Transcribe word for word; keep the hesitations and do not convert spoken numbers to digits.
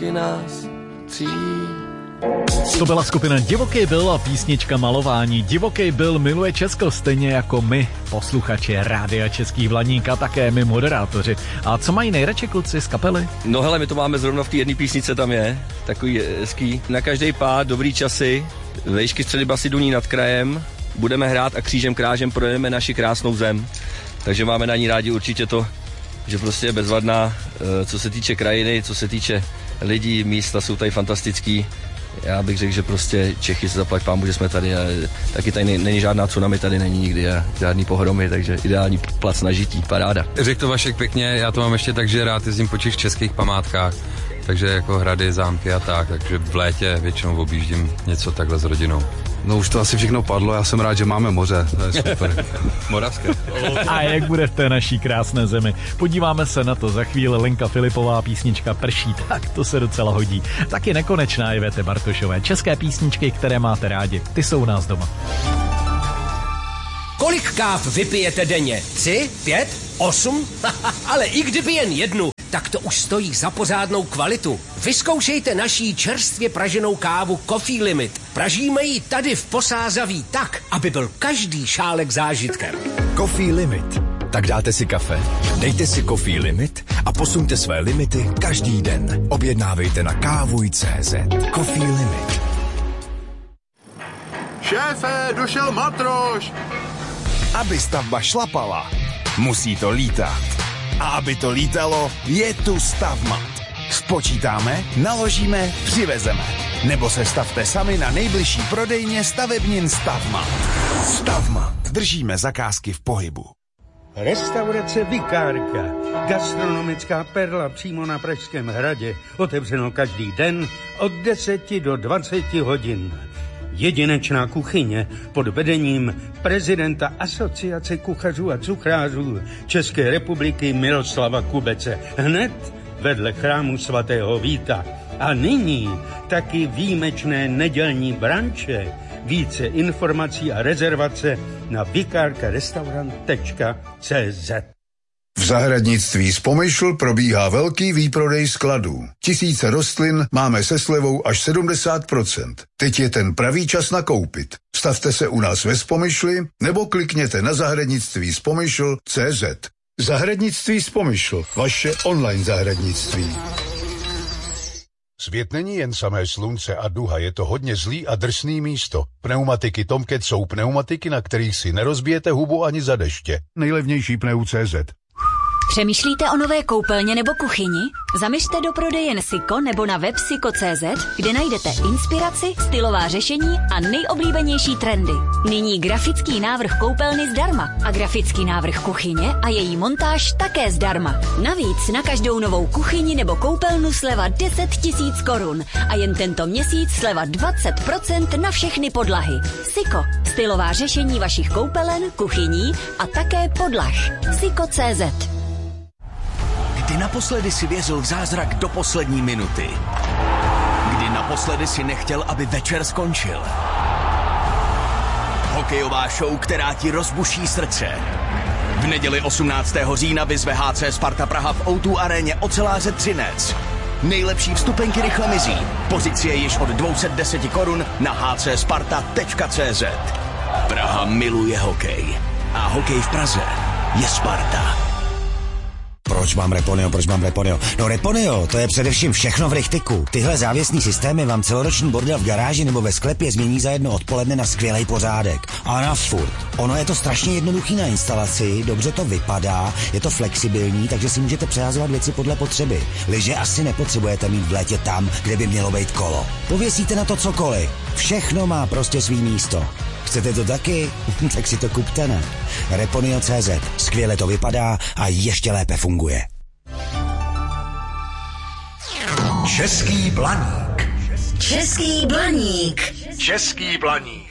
taky nás tří. To byla skupina Divoký Bill a písnička Malování. Divoký Bill miluje Česko stejně jako my, posluchači Rádia Českých Blaník a také my moderátoři. A co mají nejradši kluci z kapely? No hele, my to máme zrovna v té jedné písnice, tam je takový hezký. Na každý pád, dobrý časy, vejšky středy basy duní nad krajem, budeme hrát a křížem krážem projedeme naši krásnou zem. Takže máme na ní rádi určitě to, že prostě je bezvadná, co se týče krajiny, co se týče lidí, místa jsou tady fantastický. Já bych řekl, že prostě Čechy se zaplať pánbu, že jsme tady a taky tady není žádná tsunami, tady není nikdy a žádný pohromy, takže ideální plac na žití, paráda. Řekl to Vašek pěkně, já to mám ještě tak, že rád jezdím po těch českých památkách, takže jako hrady, zámky a tak, takže v létě většinou objíždím něco takhle s rodinou. No už to asi všechno padlo, já jsem rád, že máme moře, to je super. Moravské. A jak bude v té naší krásné zemi? Podíváme se na to za chvíli. Lenka Filipová, písnička Prší, tak to se docela hodí. Taky Nekonečná Ivety Bartošové. České písničky, které máte rádi, ty jsou u nás doma. Kolik káv vypijete denně? Tři? Pět? Osm? Ale i kdyby jen jednu, tak to už stojí za pořádnou kvalitu. Vyzkoušejte naší čerstvě praženou kávu Coffee Limit. Pražíme ji tady v Posázaví tak, aby byl každý šálek zážitkem. Coffee Limit. Tak dáte si kafe, dejte si Coffee Limit a posuňte své limity každý den. Objednávejte na kávuj tečka cé zet. Coffee Limit. Šéfe, došel matroš! Aby stavba šlapala, musí to lítat. A aby to lítalo, je tu Stavmat. Spočítáme, naložíme, přivezeme. Nebo se stavte sami na nejbližší prodejně stavebnin Stavmat. Stavmat. Držíme zakázky v pohybu. Restaurace Vikárka. Gastronomická perla přímo na Pražském hradě. Otevřeno každý den od deseti do dvaceti hodin. Jedinečná kuchyně pod vedením prezidenta Asociace kuchařů a cukrářů České republiky Miroslava Kubece. Hned vedle chrámu svatého Víta. A nyní taky výjimečné nedělní branče. Více informací a rezervace na vikárkarestaurant tečka cé zet. V zahradnictví Spomyšl probíhá velký výprodej skladů. Tisíce rostlin máme se slevou až sedmdesát procent. Teď je ten pravý čas nakoupit. Stavte se u nás ve Spomyšli nebo klikněte na zahradnictví Spomyšl tečka cé zet. Zahradnictví Spomyšl, vaše online zahradnictví. Svět není jen samé slunce a duha, je to hodně zlý a drsný místo. Pneumatiky Tomcat jsou pneumatiky, na kterých si nerozbijete hubu ani za deště. Nejlevnější pneu tečka cé zet. Přemýšlíte o nové koupelně nebo kuchyni? Zaměřte do prodejen Siko nebo na web siko tečka cé zet, kde najdete inspiraci, stylová řešení a nejoblíbenější trendy. Nyní grafický návrh koupelny zdarma a grafický návrh kuchyně a její montáž také zdarma. Navíc na každou novou kuchyni nebo koupelnu sleva deset tisíc korun a jen tento měsíc sleva dvacet procent na všechny podlahy. Siko, stylová řešení vašich koupelen, kuchyní a také podlah. Siko tečka cé zet. Kdy naposledy si věřil v zázrak do poslední minuty? Kdy naposledy si nechtěl, aby večer skončil? Hokejová show, která ti rozbuší srdce. V neděli osmnáctého října vyzve há cé Sparta Praha v ó dvě aréně oceláře Třinec. Nejlepší vstupenky rychle mizí. Pozice je již od dvě stě deset korun na há cé sparta tečka cé zet. Praha miluje hokej. A hokej v Praze je Sparta. Proč mám Reponeo, proč mám Reponeo? No Reponeo, to je především všechno v rychtiku. Tyhle závěsní systémy vám celoroční bordel v garáži nebo ve sklepě změní za jedno odpoledne na skvělej pořádek. A na furt. Ono je to strašně jednoduchý na instalaci, dobře to vypadá, je to flexibilní, takže si můžete přehazovat věci podle potřeby. Lyže asi nepotřebujete mít v létě tam, kde by mělo být kolo. Pověsíte na to cokoliv. Všechno má prostě svý místo. Chcete to taky? Tak si to kupte, ne? Reponeo tečka cé zet. Skvěle to vypadá a ještě lépe funguje. Český Blaník. Český Blaník. Český Blaník.